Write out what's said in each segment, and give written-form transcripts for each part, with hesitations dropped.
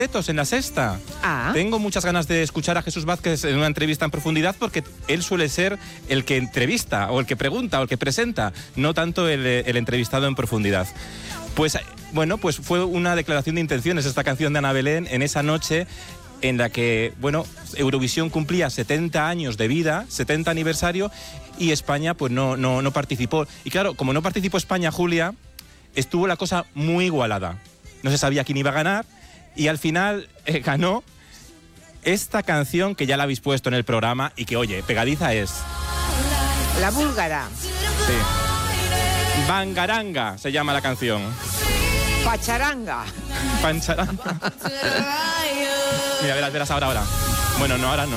en La Sexta. Tengo muchas ganas de escuchar a Jesús Vázquez en una entrevista en profundidad porque él suele ser el que entrevista o el que pregunta o el que presenta, no tanto el entrevistado en profundidad. Pues bueno, pues fue una declaración de intenciones esta canción de Ana Belén en esa noche en la que, bueno, Eurovisión cumplía 70 años de vida, 70 aniversario, y España pues no participó. Y claro, como no participó España, Julia, estuvo la cosa muy igualada. No se sabía quién iba a ganar, y al final ganó esta canción que ya la habéis puesto en el programa y que, oye, pegadiza es. La búlgara. Sí. Bangaranga se llama la canción. Pacharanga. Pancharanga. Mira, verás ahora. Bueno, no, ahora no.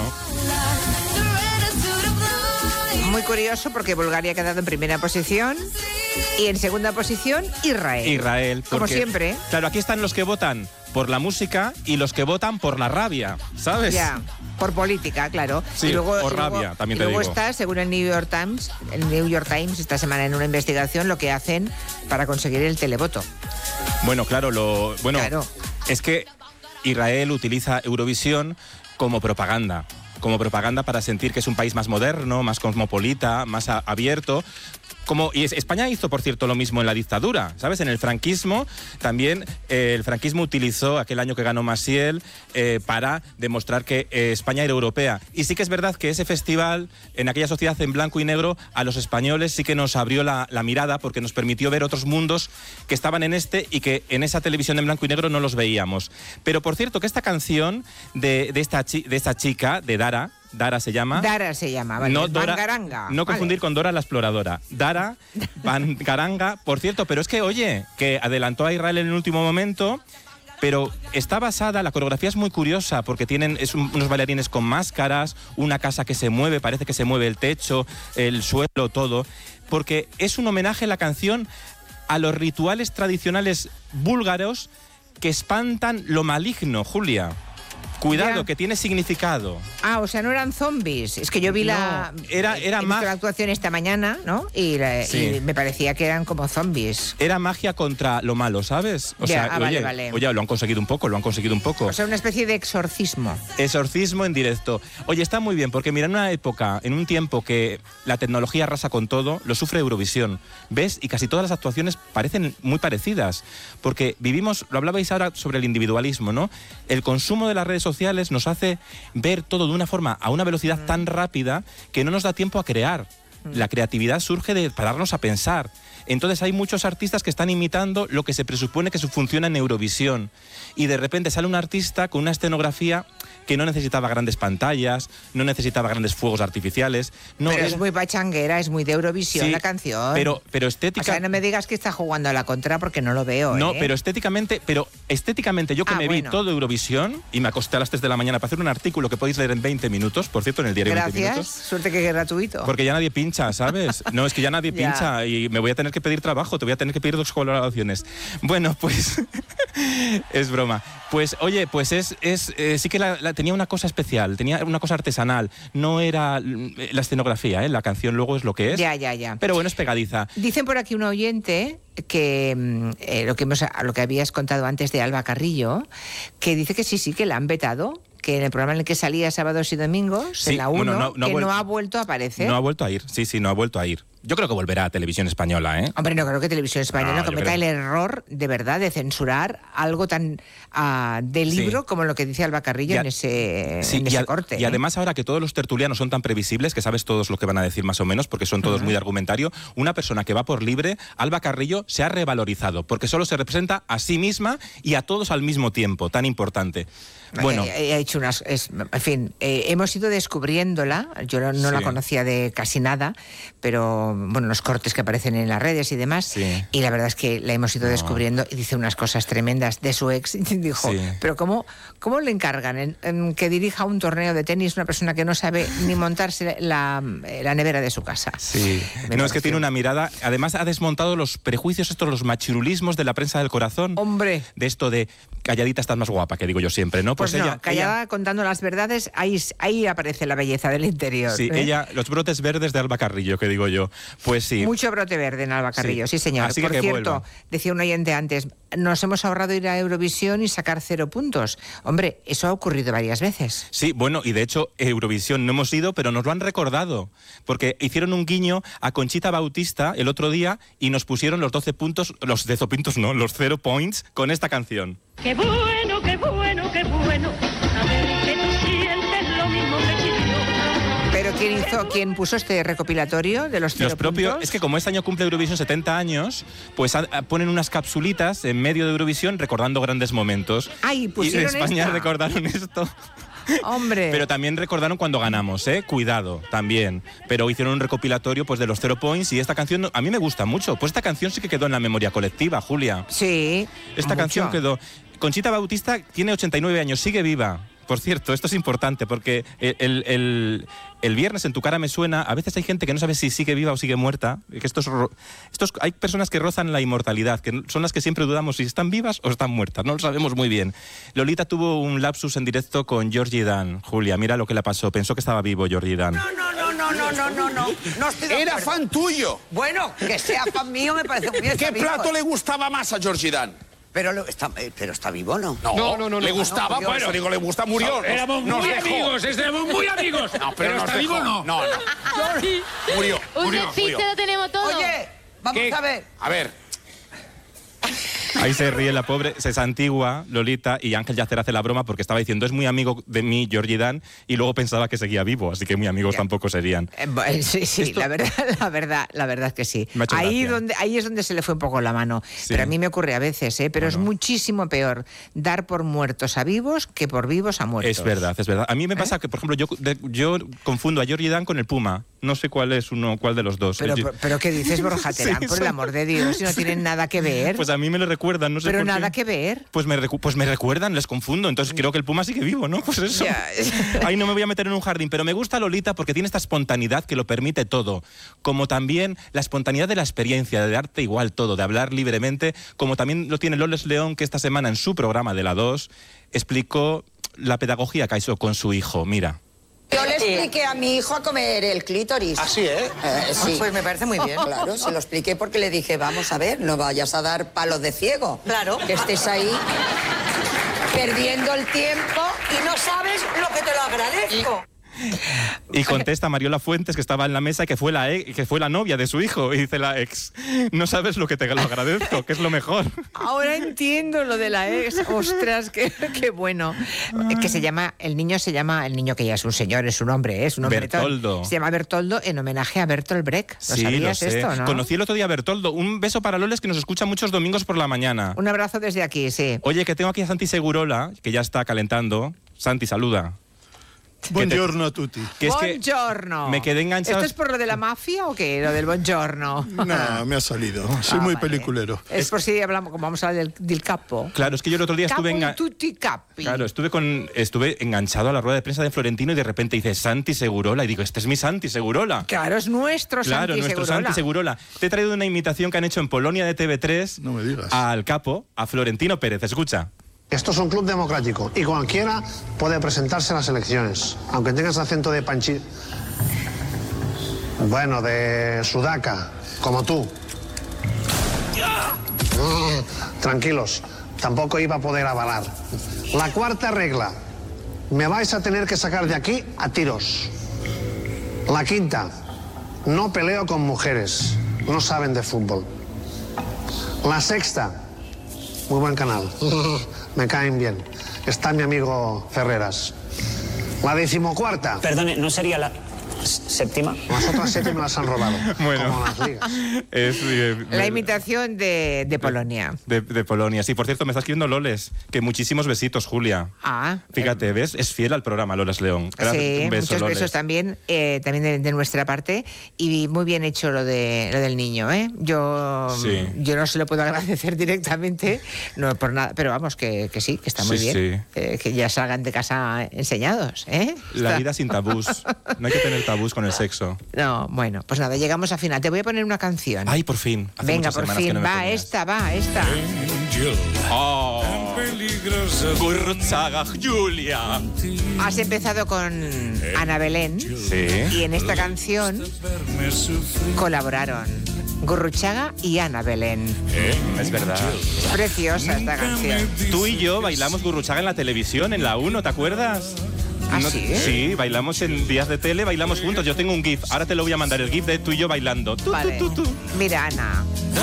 Muy curioso porque Bulgaria ha quedado en primera posición y en segunda posición Israel. Como porque, siempre. Claro, aquí están los que votan por la música y los que votan por la rabia, ¿sabes? Ya, por política, claro. Sí, o rabia, también te digo. Luego está, según el New York Times esta semana en una investigación, lo que hacen para conseguir el televoto. Bueno, claro, claro. Es que Israel utiliza Eurovisión como propaganda para sentir que es un país más moderno, más cosmopolita, más abierto. Y España hizo, por cierto, lo mismo en la dictadura, ¿sabes? En el franquismo, también el franquismo utilizó aquel año que ganó Maciel para demostrar que España era europea. Y sí que es verdad que ese festival, en aquella sociedad en blanco y negro, a los españoles sí que nos abrió la mirada porque nos permitió ver otros mundos que estaban en y que en esa televisión en blanco y negro no los veíamos. Pero, por cierto, que esta canción de esta chica, de Dara se llama. Vale. No, Bangaranga. No confundir con Dora la exploradora. Dara Bangaranga, por cierto, pero es que, oye, que adelantó a Israel en el último momento, pero está basada, la coreografía es muy curiosa porque tienen unos bailarines con máscaras, una casa que se mueve, parece que se mueve el techo, el suelo, todo, porque es un homenaje la canción a los rituales tradicionales búlgaros que espantan lo maligno, Julia. Cuidado, que tiene significado. O sea, no eran zombies. Es que yo vi la actuación esta mañana, ¿no? Y me parecía que eran como zombies. Era magia contra lo malo, ¿sabes? Vale. Oye, lo han conseguido un poco. O sea, una especie de exorcismo. Exorcismo en directo. Oye, está muy bien, porque mira, en un tiempo que la tecnología arrasa con todo, lo sufre Eurovisión. ¿Ves? Y casi todas las actuaciones parecen muy parecidas. Porque vivimos, lo hablabais ahora sobre el individualismo, ¿no? El consumo de las redes sociales nos hace ver todo de una forma, a una velocidad tan rápida que no nos da tiempo a crear. La creatividad surge de pararnos a pensar. Entonces hay muchos artistas que están imitando lo que se presupone que funciona en Eurovisión. Y de repente sale un artista con una escenografía que no necesitaba grandes pantallas, no necesitaba grandes fuegos artificiales. No, pero es muy pachanguera, es muy de Eurovisión, sí, la canción. Pero estética... O sea, no me digas que está jugando a la contra porque no lo veo. No, pero estéticamente yo que me vi todo Eurovisión y me acosté a las 3 de la mañana para hacer un artículo que podéis leer en 20 minutos, por cierto, en el diario. Gracias. 20 minutos. Suerte que es gratuito. Porque ya nadie pincha, ¿sabes? No, es que ya nadie pincha y me voy a tener que pedir trabajo, te voy a tener que pedir 2 colaboraciones. Bueno, pues es broma. Pues oye, pues sí que tenía una cosa especial, tenía una cosa artesanal, no era la escenografía, la canción luego es lo que es. Ya. Pero bueno, es pegadiza. Dicen por aquí un oyente que lo que habías contado antes de Alba Carrillo, que dice que sí, que la han vetado, que en el programa en el que salía sábados y domingos, en la 1, no ha vuelto a aparecer. No ha vuelto a ir, sí, no ha vuelto a ir. Yo creo que volverá a Televisión Española, ¿eh? Hombre, no creo que Televisión Española cometa el error, de verdad, de censurar algo tan de libro como lo que dice Alba Carrillo en ese corte. Y además, ahora que todos los tertulianos son tan previsibles, que sabes todos lo que van a decir más o menos, porque son todos muy de argumentario, una persona que va por libre, Alba Carrillo, se ha revalorizado, porque solo se representa a sí misma y a todos al mismo tiempo, tan importante. Bueno, ha hecho hemos ido descubriéndola. Yo no la conocía de casi nada, pero bueno, los cortes que aparecen en las redes y demás, y la verdad es que la hemos ido descubriendo y dice unas cosas tremendas de su ex. Y dijo, pero ¿cómo le encargan en que dirija un torneo de tenis una persona que no sabe ni montarse la nevera de su casa? Sí. Es que tiene una mirada, además ha desmontado los prejuicios, los machirulismos de la prensa del corazón. Hombre. De esto de calladita estás más guapa, que digo yo siempre, ¿no? Pues no, callada contando las verdades, ahí aparece la belleza del interior. Sí, los brotes verdes de Alba Carrillo, que digo yo. Pues sí. Mucho brote verde en Alba Carrillo, sí señor. Así Por que cierto, vuelva. decía un oyente antes, nos hemos ahorrado ir a Eurovisión y sacar 0 puntos. Hombre, eso ha ocurrido varias veces. Sí, bueno, y de hecho Eurovisión no hemos ido, pero nos lo han recordado, porque hicieron un guiño a Conchita Bautista el otro día y nos pusieron los 12 puntos, los 0 points con esta canción. Qué bueno, qué bueno, qué bueno, saber que tú sientes lo mismo que yo. Pero ¿quién puso este recopilatorio de los 0 Los propios, puntos? es que como este año cumple Eurovisión 70 años, pues ponen unas capsulitas en medio de Eurovisión recordando grandes momentos. Ay, y pusieron en España esta. recordaron esto. Hombre. Pero también recordaron cuando ganamos, cuidado, también. Pero hicieron un recopilatorio pues de los 0 points y esta canción a mí me gusta mucho. Pues esta canción sí que quedó en la memoria colectiva, Julia. Sí. Esta mucho. canción quedó. Conchita Bautista tiene 89 años, sigue viva. Por cierto, esto es importante porque el viernes en Tu cara me suena, a veces hay gente que no sabe si sigue viva o sigue muerta. Que hay personas que rozan la inmortalidad, que son las que siempre dudamos si están vivas o están muertas, no lo sabemos muy bien. Lolita tuvo un lapsus en directo con Georgie Dan. Julia, mira lo que le pasó, pensó que estaba vivo Georgie Dan. No estoy de Era acuerdo. fan tuyo. Bueno, que sea fan mío me parece muy bien. ¿Qué está vivo. plato le gustaba más a Georgie Dan? Pero está vivo, ¿no? No. ¿Le gustaba? murió. Bueno, digo, le gusta, murió. Éramos Nos muy dejó. amigos, éramos muy amigos. No, pero nos está dejó. vivo, ¿no? No. Murió. Un despiste lo tenemos todo. Oye, vamos ¿Qué? a ver. A ver. Ahí se ríe la pobre, se santigua Lolita y Ángel Yacer hace la broma porque estaba diciendo es muy amigo de mí Georgie Dan y luego pensaba que seguía vivo, así que muy amigos tampoco serían. Sí, la verdad es que sí. Me ha hecho gracia. Ahí es donde se le fue un poco la mano. Sí. Pero a mí me ocurre a veces, pero es muchísimo peor dar por muertos a vivos que por vivos a muertos. Es verdad. A mí me pasa que, por ejemplo, yo confundo a Georgie Dan con el Puma. No sé cuál de los dos. Pero ¿qué dices, Borja Terán? Sí, por el amor de Dios, si no tienen nada que ver. Pues a mí me lo recuerdan, no sé pero por qué. nada que ver. Pues me recuerdan, les confundo. Entonces creo que el Puma sigue vivo, ¿no? Pues eso. Ya. Ahí no me voy a meter en un jardín. Pero me gusta Lolita porque tiene esta espontaneidad que lo permite todo. Como también la espontaneidad de la experiencia, de darte igual todo, de hablar libremente. Como también lo tiene Loles León, que esta semana en su programa de La 2 explicó la pedagogía que hizo con su hijo. Mira. Yo le expliqué a mi hijo a comer el clítoris. Así, ¿eh? Sí. Pues me parece muy bien. Claro, se lo expliqué porque le dije, vamos a ver, no vayas a dar palos de ciego. Claro. Que estés ahí perdiendo el tiempo y no sabes lo que te lo agradezco. Y contesta Mariola Fuentes, que estaba en la mesa y que fue la novia de su hijo. Y dice la ex, no sabes lo que te lo agradezco, que es lo mejor. Ahora entiendo lo de la ex. Ostras, qué bueno. Que el niño que ya es un señor, es un hombre, es un hombre. Bertoldo. Se llama Bertoldo en homenaje a Bertolt Brecht. ¿Lo sabías lo sé. esto, no? Conocí el otro día a Bertoldo. Un beso para Loles, que nos escucha muchos domingos por la mañana. Un abrazo desde aquí, sí. Oye, que tengo aquí a Santi Segurola, que ya está calentando. Santi, saluda. Buongiorno a tutti. Que es que Buongiorno. me quedé enganchado. ¿Esto es por lo de la mafia o qué? Lo del buongiorno. No, me ha salido. Soy muy vale. peliculero. Es por si hablamos, como vamos a hablar del capo. Claro, es que yo el otro día Capo estuve in tutti capi. Claro, estuve enganchado a la rueda de prensa de Florentino y de repente dice Santi Segurola y digo, este es mi Santi Segurola. Claro, es nuestro Claro, Santi nuestro Segurola. Santi Segurola. Te he traído una imitación que han hecho en Polonia de TV3 No me digas. al capo, a Florentino Pérez. Escucha. Esto es un club democrático y cualquiera puede presentarse a las elecciones, aunque tengas acento de panchi... Bueno, de sudaca, como tú. Tranquilos, tampoco iba a poder avalar. La cuarta regla, me vais a tener que sacar de aquí a tiros. La quinta, no peleo con mujeres, no saben de fútbol. La sexta, muy buen canal. Me caen bien. Está mi amigo Ferreras. La 14ª. Perdone, ¿no sería la séptima? Las otras 7 me las han robado. Bueno. Como las ligas. La imitación de Polonia. De Polonia. Sí, por cierto, me está escribiendo Loles. Que muchísimos besitos, Julia. Ah. Fíjate, ¿ves? Es fiel al programa Loles León. Sí, Un beso, muchos Loles. besos también de nuestra parte y muy bien hecho lo del niño, ¿eh? Yo no se lo puedo agradecer directamente, no por nada, pero vamos que sí, que está muy bien, que ya salgan de casa enseñados, ¿eh? La vida sin tabús. No hay que tener tabús con el sexo. No, bueno, pues nada, llegamos al final. Te voy a poner una canción. Ay, por fin. Hace Venga, muchas por semanas fin, que no me va ponías. esta. Oh. Gurruchaga, Julia. Has empezado con Ana Belén. Sí. Y en esta canción colaboraron Gurruchaga y Ana Belén. Es verdad. Es preciosa esta canción. Tú y yo bailamos Gurruchaga en la televisión, en la 1, ¿te acuerdas? ¿Ah, sí? Sí, bailamos en días de tele, bailamos juntos. Yo tengo un GIF, ahora te lo voy a mandar, el GIF de tú y yo bailando. Vale. Mira, Ana.